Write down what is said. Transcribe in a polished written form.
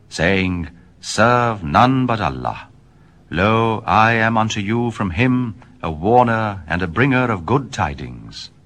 saying, Serve none but Allah. Lo, I am unto you from him a warner and a bringer of good tidings.